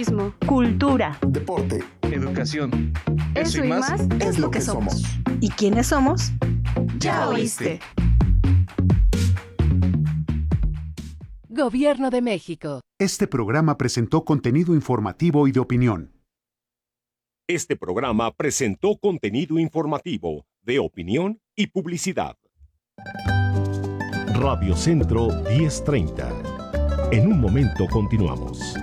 cultura, deporte, educación. Eso y más es lo que somos. ¿Y quiénes somos? Ya oíste. Gobierno de México. Este programa presentó contenido informativo y de opinión. Este programa presentó contenido informativo, de opinión y publicidad. Radio Centro 1030. En un momento continuamos.